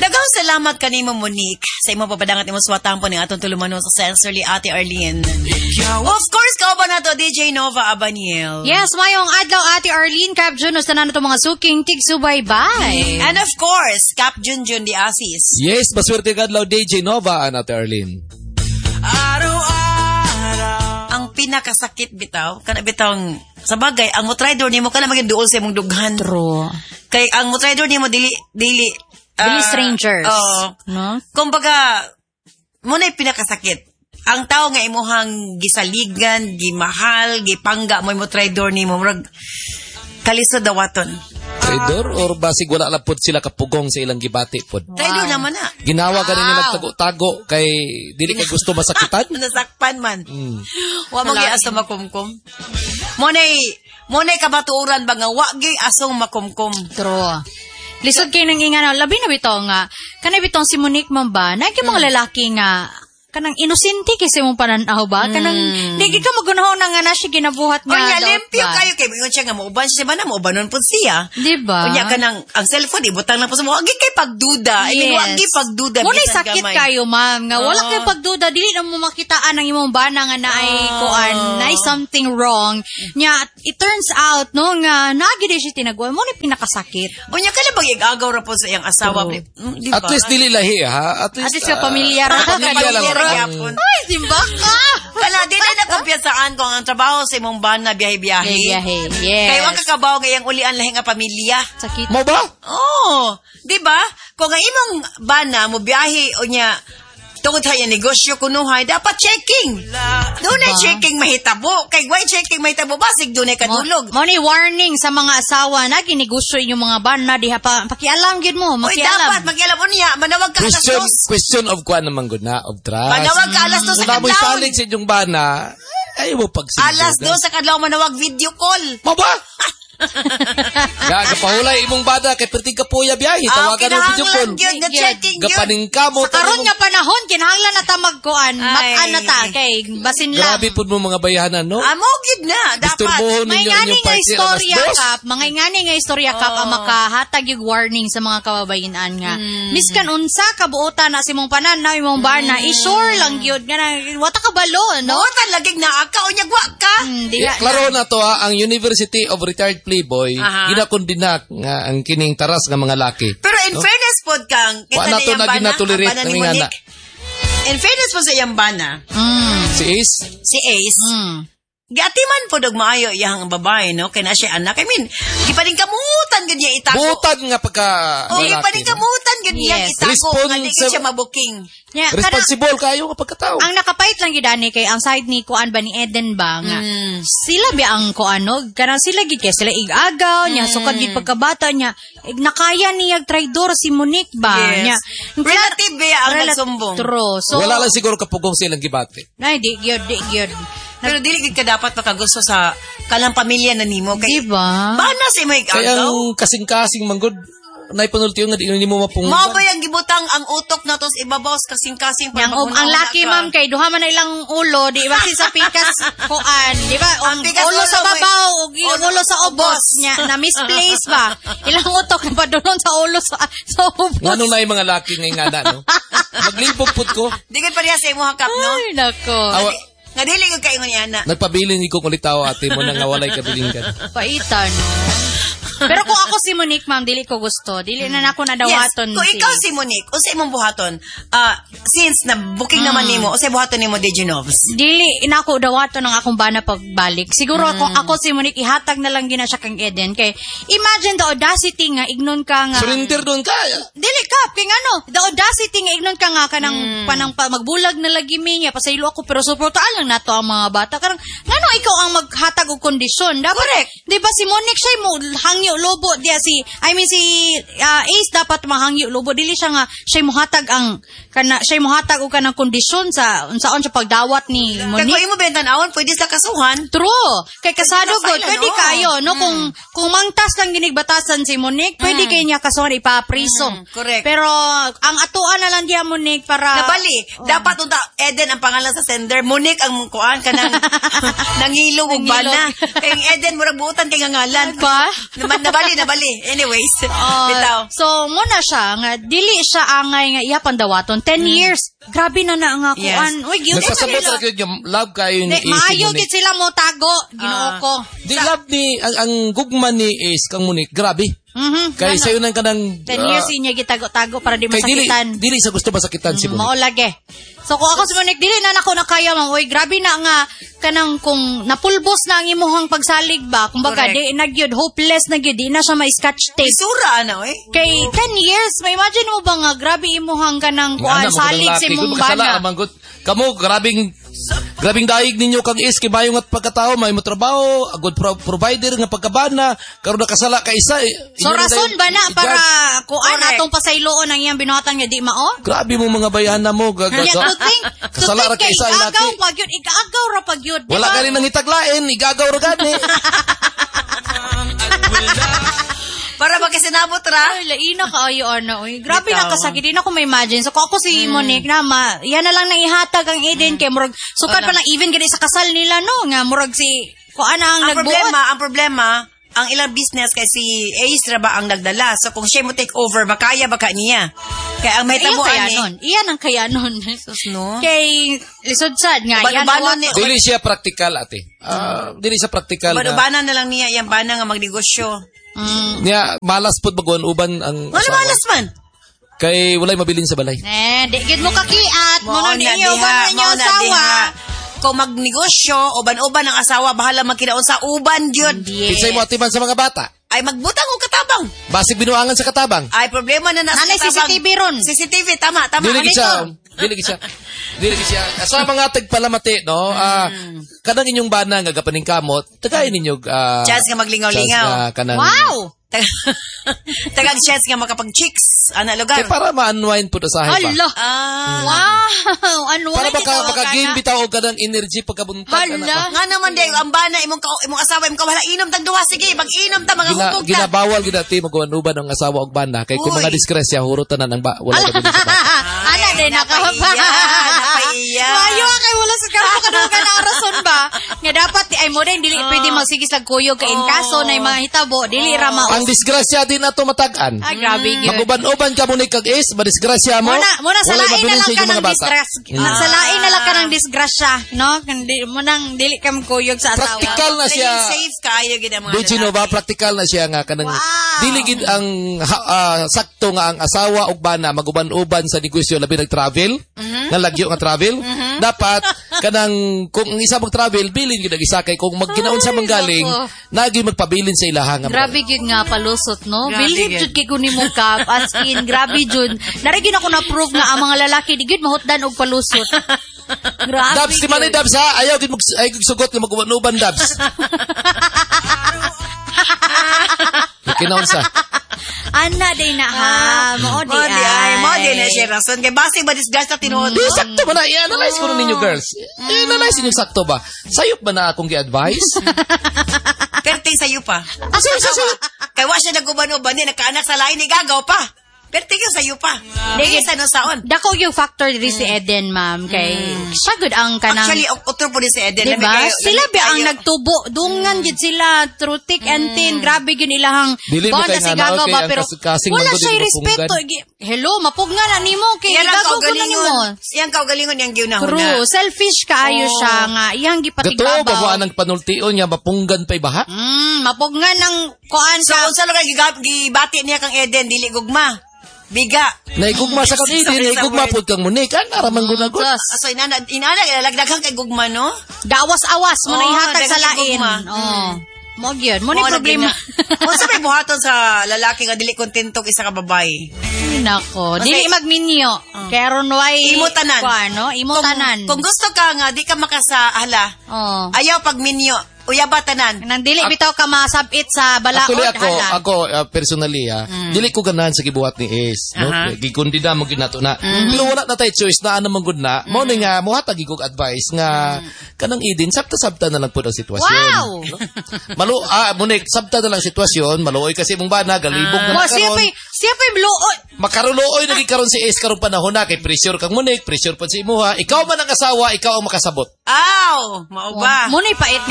Daghang salamat kanimo Monique sa imong papadangat imong swatang po ning atong tulumanon sa Sensorly Ate Arlene. Of course, kauban nato DJ Nova Abaniel. Yes, mayong adlaw Ate Arlene, Cap Jun, usta na nato mga suking tigsubaybay. And of course, Cap Junjun di Asis. Yes, maswerte ka adlaw DJ Nova Ate Arlene. Ang pinakasakit bitaw, kana bitawng sa bagay, ang motrider nimo kana maging duol sa imong dughan. True. Kay ang motrider nimo dili strangers. No? Kumbaga, muna yung pinakasakit. Ang tao nga imuhang gisaligan, gimahal, gipangga mo yung motrider nimo, kalisod dawaton. Traidor or basig wala lapod sila kapugong sa ilang gibati pod. Traidor naman na. Ginawa ka ninyo nagtago-tago kay dili kay gusto masakitan. Nasakpan man. Wa mo gi aso makumkum. Monay kabaturan ba nga wa gi asong makumkum. True. Lisod kayo nang ingana, labi na bitaw nga, kanay bitong si Monique man ba, na mga lalaki nga, kanang inosente kasi mong pananaw ba? Kanang, di ka magunahon na nga na siya ginabuhat nga. O niya, limpyo kayo. Kaya mingon siya nga, mauban siya ba na, maubanon po siya. Diba? O niya, kanang, ang cellphone, ibutang lang po sa mga, agi kay pagduda. Yes. Agi pagduda. Muna'y sakit gamay. Kayo, ma'am. Nga, wala kayo pagduda. Dili na mo makitaan ang imong bana nga na ay kuan, na ay something wrong. Nya, it turns out, no, nga, nagidi siya tinagwa. Muna'y pinakasakit. O niya, kala bang igagaw ra po sa iyang asawa. Diba? At least dili lahi, ha? At least ka pamilyar. Pamilya lang. Ay, simba ka! Kala, di na nagkumpiyansaan ko ang trabaho sa imong bana, biyahe-biyahe. Biyahe, yes. Kayo ang kakabaw ngayang ulian lahing nga pamilya. Sakit. Mo ba? Oo. Di ba? Kung ang imong bana mo biyahe o niya, tungod tayo negosyo kunuhay, dapat checking. Doon ay checking mahitabo. Kay why checking mahitabo? Basig doon ay kadulog. Mo ni warning sa mga asawa na ginigusyo inyong mga bana, diha pa, pakialam gid mo, makialam. Oy, dapat, makialam mo niya. Manawag ka alas dos. Question of kuan naman gud na, of trust. Manawag ka alas dos sa kadlaw. kadlaw. Salig sa inyong bana, ayaw mo pagsigod. Alas dos sa kadlaw, manawag video call. Mo ba? Kapahulay imong bada kay perting kapuya biyahe tawagan mo video call. Gapaning ka mo sa karon nga panahon kinahanglan na ta magkuan mat-an na ta kay basin lang. Grabe pud mo mga bayanan no. Amo gid na dapat. May ngani nga istorya kap, mga ngani nga istorya kap ang makahatag yung warning sa mga kababayenan nga. Miskan unsa kabuotan na si mong panan na imong bana isure lang gyud nga wata ka balo no. Wata lagig na aka unya wa ka. Klaro na to ang University of Retired Playboy, ginakondinak nga ang kining taras nga mga laki. Pero in fairness pod kang kita na iyang bana, in fairness po sa iyang bana. Si Ace? Si Ace. Gatiman po dog maayo iyang babae, no? Kaya na siya anak. I mean, gipaning kamutan ganyan itago. Butan nga pagka gipaning kamutan ganyan itago. Nga siya mabuking. Yeah, responsible kayo nga pagkatao. Ang nakapait lang gidani kay ang side ni kuan ba ni Eden ba nga. Sila ba ang kuanog? Kanang sila gid kay sila igagaw nya sukad gid pagkabata nya. Nakaya niya traidor si Monique ba nya. Relative ba ang nagsumbong. True. So wala lang siguro kapugong silang gibate. Nay di gyud. Pero dili gid ka dapat makagusto sa kalang pamilya na nimo kay diba? Bana si may agaw. Kaya ang kasing-kasing manggod nay panultiyo nga di mo mapunggan. Mao ba yang gibutang ang utok na tos ibabaw kasing-kasing pa ang laki ma'am kay duha man na ilang ulo di ba sa pikas kuan di ba ang ulo sa babaw ug ulo sa ubos nya na misplace ba ilang utok na padulon sa ulo sa ubos. Ngano na mga laki nga ingana no. Maglimpog pud ko. Di gid pareha sa imong hakap no. Ay nako. Nga dili ko kaingon ni ana. Nagpabilin ni ko kulitaw ate mo nang nawalay kabilin ka. Paitan. Pero kung ako si Monique, ma'am, dili ko gusto. Dili na ako nadawaton. Yes, kung ikaw si Monique, o sa imong buhaton, since na booking naman nimo, o sa buhaton nimo DJ Novs? Dili na ako dawaton ng akong bana pagbalik. Siguro kung ako si Monique, ihatag na lang gina siya kang Eden. Kay imagine the audacity nga, ignon ka nga. Surrender doon ka. Dili ka, kay ano, the audacity nga, ignon ka nga, kanang magbulag na lagi minya, pasaylo ako, pero suportaan lang nato ang mga bata. Karang, ngano ikaw ang maghatag og kondisyon? Correct. Di ba si Monique siya mo hangyo lobo dia si Ace dapat mahangyo lobo dili siya nga siya mohatag ang kana siya mohatag og kanang kondisyon sa unsaon siya pagdawat ni Monique. Kay imo bentan-awon pwede sa kasuhan. True. Kay kasado gud pwede kayo no kung mangtas lang ginigbatasan si Monique pwede kay niya kasuhan ipapriso. Correct. Pero ang atuan na lang dia Monique para nabali dapat unta Eden ang pangalan sa sender Monique ang kuan kanang nangilog og bana. Kay Eden murag buutan kay ngalan pa. Nabali. Anyways, bitaw. So, muna siya, nga, dili siya angay nga iya pandawaton. 10 years. Grabe na nga kuan. Uy, gyud Nagpasabot ra gyud yung love kayo ni Ace. Maayo gid sila mo tago. Ginoo ko. Di love ni, ang gugma ni Ace kang Monique, grabe. Kaya sa'yo nang kanang... 10 years inya gitago-tago para di masakitan. Dili sa gusto masakitan si Monique. Maulage. So, kung ako si Monique, dili na nako nakaya, ma'am. Uy, grabe na nga, kanang kung napulbos na ang imuhang pagsalig ba, kumbaga, di na gyud, hopeless na gyud, di na siya ma-scotch tape. Isura, Kay 10 years, may imagine mo ba nga, grabe imuhang kanang kuan, salig si mong bana. Kamu, grabing daig ninyo kang Ace, kay mayo nga pagkatao, may mo trabaho, a good provider nga pagkabana, karon nakasala ka isa. So, rason ba na para kuan atong pasayloon ang iyang binuhatan nga di mao? Grabe mo mga bayana mo. Kasala ra ka isa laki. Igagaw ra pag yun. Wala ka rin nang itaglain, igagaw ra gani. Para magkasinabot ra. Ay, laina ka ayo ana oy. Grabe na kasakit. Di na ko ma-imagine. So, kung ako si Monique na, yan na lang nang ihatag ang Eden kay murag sukat pa lang even gani sa kasal nila no nga murag si kuan ang nagbuot. Ang problema, ang ilang business kay si Ace ra ba ang nagdala. So kung siya mo take over, makaya ba ka niya? Kaya ang may tabuan iyan ang kaya nun. Sus, no? Kay Lisodsad nga. Dili siya practical ate. Dili siya practical na. Banubanan na lang niya yung bana nga magnegosyo. Niya, malas po baguan uban ang asawa. Ano malas man? Kay walay mabilin sa balay. Di gid mo kakiat. Mono ninyo ba ninyo asawa? Kung magnegosyo, uban-uban ang asawa, bahala magkinaon sa uban yun. Pinsay mo atiman sa mga bata. Ay, magbutang o katabang. Basig binuangan sa katabang. Ay, problema na sa katabang. CCTV ron. CCTV, tama. Dili siya. Sa mga tagpalamati, no? Kanang inyong bana nga gapaning kamot, tagayin ninyo chance nga maglingaw-lingaw. Wow! Tagang chance nga makapag-chicks. Ano lugar? Kaya para ma-unwind po na sa ba? Allah! Wow! Para baka-game bitaw ka ng energy pagkabuntag. Nga naman day, ang bana, imong asawa, imong kawahala, inom tag duha, sige, mag-inom ta, mga hukog ta. Ginabawal ginati magawanuban ng asawa og bana. Kay kung mga diskresya, hurutan na ng wala na din sa Ana din, nakahapa. Napaiya. Mayo kay wala sa kampo ka na rason ba? Nga dapat, ay mo din, dili pwede magsigis lag kuyog kay in kaso na yung mga hitabo, dili rama. Ang disgrasya din nato matagan. Grabe yun. Maguban-uban ka mo ni kag Ace, madisgrasya mo. Muna salain na lang ka ng disgrasya. Salain na lang ka ng disgrasya, no? Munang dili ka magkuyog sa asawa. Practical na siya. Safe kayo gid ang mga Bujino ba? Practical na siya nga kanang dili gid ang sakto nga ang asawa ug bana maguban-uban sa negosyo labi nag-travel. Nga lagyo nga travel. Dapat kanang kung ang isa mag-travel bilin gid ang isa kay kung magkinaon sa manggaling nagi magpabilin sa ilaha nga. Grabe gid nga palusot, no? Believe jud kay kunin mo kap as in grabe jud. Narigin ako na prove nga ang mga lalaki di gid mahutdan og palusot. Grabe. Dabs ti man Dabs ha. Ayaw gid sugot nga maguban-uban Dabs. Kinaon sa Ana day na ha. Mo di na siya rason. Kaya basig ba disgust na tinuod? Di, sakto ba na? I-analyze ko ninyo, girls. I-analyze ninyo sakto ba? Sayop ba na akong gi-advise? Perting sayo pa. Sayop. Kaya wa siya naguban-uban niya, nagkaanak sa lain ni gagaw pa. Perting yung sayo pa. Di sa nasaon. Dako yung factor diri si Eden, ma'am. Kay siya good ang kanang... Actually, utro po din si Eden. Diba? Sila ba ang nagtubo? Dungan gid sila through thick and thin. Grabe gid ilahang bond na si gagaw ba. Pero wala siya respeto. Hello, mapugna na nimo. Kay gagaw ko na nimo. Iyang kaugalingon yung giunahon na. True. Selfish kaayo siya nga. Iyang gipatigbabaw. Gato, babuan ang panultion niya, mapunggan pa'y baha? Mapugnan ang kuan ka. So, unsa lang gibati niya kang Eden, dili gugma. Biga. Naigugma sa kapitid, naigugma po kang Monique. Araman gunagot. So, inana, lagdaghang kay gugma, no? Dawas-awas mo na ihatag sa lain. Mo gyud, mo ni problema. Unsa may buhaton sa lalaki nga dili kontento isa ka babae? Nako, dili magminyo. Kaya ron way imo tanan. Kuano, imo tanan. Kung gusto ka nga di ka makasahala. Ayaw pag minyo. Uya ba tanan? Nang dili bitaw ka masabit sa balaod. Actually ako personally dili ko ganahan sa gibuhat ni Ace, no? Gikundida mo ginato na. Pero wala na tay choice na ano man gud na. Mao ni nga mohatag gig advice nga kanang Eden sabta-sabta na lang pud ang sitwasyon. Wow. No? Monique, sabta na lang sitwasyon, maluoy kasi mong bana galibog na karon. Siya pa maluoy. Makaruloy na karon si Ace karong panahon na kay pressure kang Monique, pressure pa si imuha. Ikaw man ang asawa, ikaw ang makasabot. Aw, mao ba? Mo ni pait nga. Mo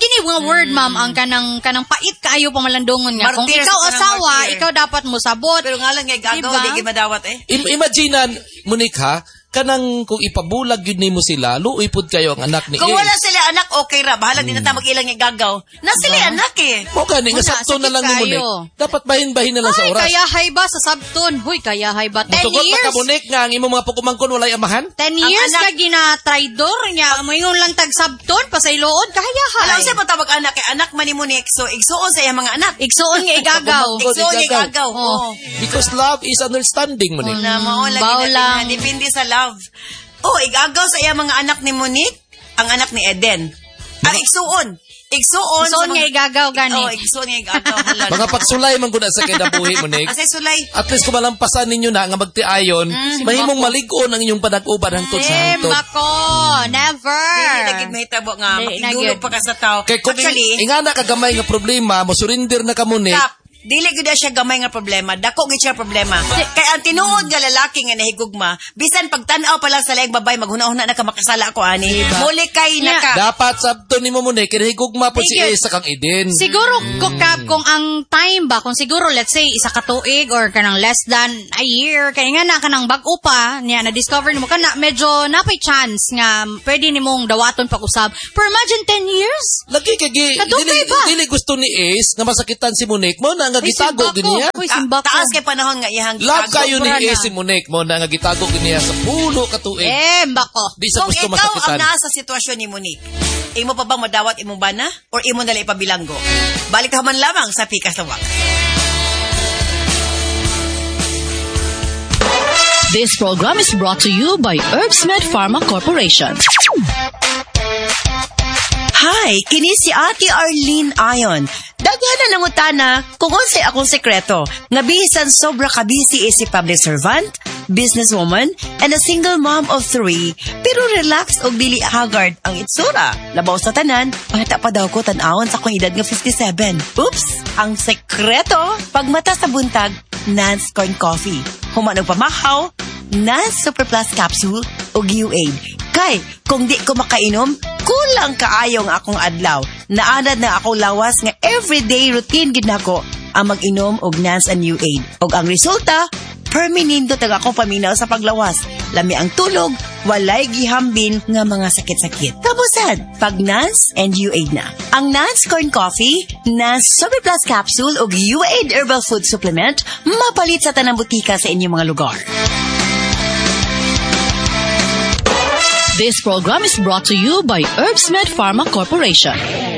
kini mga word, ma'am, ang kanang pait kaayo pamalandungon nga. Kung Martir ikaw sa asawa, martir. ikaw dapat mo sabot. Pero nga lang nga gagaw, Diba? di kayo madawat eh. Imaginan, Monique ha, kanang kung ipabulag yun nimo sila, luoy pud kayo ang anak ni Kung Ace. wala sila anak, okay ra. Bahala din na ta mag-ilang nga gagaw. Na sila anak eh. Mo gani nga Wala, sakto na sakit lang ni kayo. Monique. Dapat bahin-bahin na lang sa Ay, oras. kayahay ba sa sabton? Huy, kayahay ba? 10 Musugot pa years? ka Monique nga ang imong mga pagkumangkon walay amahan. 10 Ang years anak- ka gina-traidor niya. Moingon lang tag sabton, pasayloon, kayahay. Alam siya matawag anak kay anak man ni Monique. So igsuon sa iyang mga anak. Igsuon nga igagaw. Igsuon nga igagaw. gagaw. Oh. Oh. Because love is understanding, Monique. Na mao lagi Baw natin lang. na depende sa love. Oh, igagaw sa iyang mga anak ni Monique, ang anak ni Eden. Igsuon. Igsuon. Igsuon nga igagaw gani. Oh, igsuon nga igagaw. Hala. Mga pagsulay man gud sa kinabuhi, Monique. Asay sulay. At least kung malampasan ninyo na nga magtiayon, mahimong malig-on ang inyong panag-uban hangtod sa hangtod. Bako, never. Dili lagi mahitabo nga Di, makidulog nagyod. pa ka sa tao. Kay kung Actually, ingana ka gamay nga problema, mo surrender na ka, Monique. Kap, dili gud siya gamay nga problema, dako gid siya problema. Kay ang tinuod nga lalaki nga nahigugma, bisan pagtan-aw pa lang sa laing babay maghuna-huna na ka makasala ako ani. Muli kay na ka. Dapat sabto nimo Monique, kinahigugma po si Sige. Ace sa kang Eden. Siguro kung ang time ba, kung siguro let's say isa ka tuig or kanang less than a year, kaya nga na kanang bag-o pa niya na discover nimo kana medyo napay chance nga pwede nimong dawaton pag-usab. Pero imagine 10 years? Lagi kagi Kadugay ba? dili gusto ni Ace nga masakitan si Monique mo na nga Uy, gitago simbako. giniya. Uy, simbako. Taas kay panahon nga iyang Love gitago. kayo ni sobra na. Ace si Monique mo na nga gitago giniya sa pulo ka tuig. Bako. Di sa Kung gusto ikaw masakitan. ang nasa sitwasyon ni Monique, imo pa bang madawat imong bana or imo nala ipabilanggo? Balik ka man lamang sa Pikas Lawak. This program is brought to you by Herbsmed Pharma Corporation. Hi, kini si Ate Arlene Ayon. Daghan na utana kung unsay akong sekreto nga bisan sobra ka busy is si public servant, businesswoman, and a single mom of 3, pero relaxed og dili haggard ang itsura. Labaw sa tanan, bata pa daw ko tan-awon sa akong edad nga 57. Oops! Ang sekreto, pagmata sa buntag, Nance Corn Coffee. Human og pamahaw, Nance Super Plus Capsule o UAID. Kay, kung di ko makainom, kulang kaayo nga akong adlaw. Naanad na akong lawas nga everyday routine gid nako ang mag-inom og Nance and UAID. Og ang resulta, permanente tag akong paminaw sa paglawas. Lami ang tulog, walay gihambin nga mga sakit-sakit. Kabusan, pag Nance and UAID na. Ang Nance Corn Coffee, Nance Super Plus Capsule ug UAID Herbal Food Supplement mapalit sa tanang butika sa inyong mga lugar. This program is brought to you by Herbsmed Pharma Corporation.